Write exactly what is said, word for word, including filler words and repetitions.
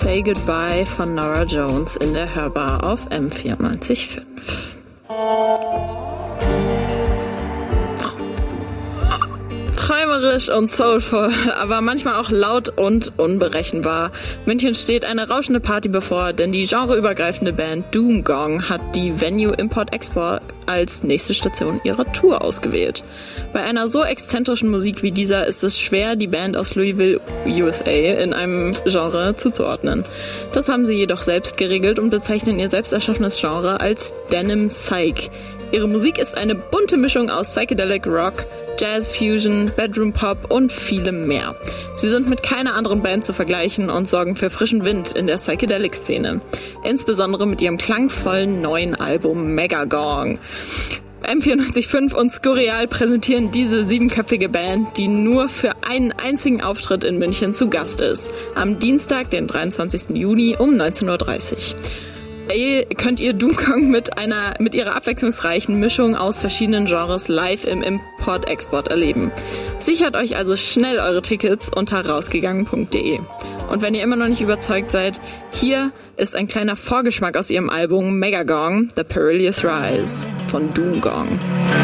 Say Goodbye von Norah Jones in der Hörbar auf M vierundneunzig Komma fünf. Träumerisch und soulful, aber manchmal auch laut und unberechenbar. München steht eine rauschende Party bevor, denn die genreübergreifende Band Doom Gong hat die Venue Import-Export als nächste Station ihrer Tour ausgewählt. Bei einer so exzentrischen Musik wie dieser ist es schwer, die Band aus Louisville, U S A, in einem Genre zuzuordnen. Das haben sie jedoch selbst geregelt und bezeichnen ihr selbst erschaffenes Genre als Denim Psych. Ihre Musik ist eine bunte Mischung aus Psychedelic Rock, Jazz Fusion, Bedroom Pop und vielem mehr. Sie sind mit keiner anderen Band zu vergleichen und sorgen für frischen Wind in der Psychedelic-Szene. Insbesondere mit ihrem klangvollen neuen Album Megagong. M vierundneunzig Komma fünf und Skurreal präsentieren diese siebenköpfige Band, die nur für einen einzigen Auftritt in München zu Gast ist. Am Dienstag, den dreiundzwanzigsten Juni um neunzehn Uhr dreißig. Könnt ihr Doom Gong mit einer mit ihrer abwechslungsreichen Mischung aus verschiedenen Genres live im Import-Export erleben. Sichert euch also schnell eure Tickets unter rausgegangen punkt de. Und wenn ihr immer noch nicht überzeugt seid, hier ist ein kleiner Vorgeschmack aus ihrem Album Megagong, The Perilous Rise von Doom Gong.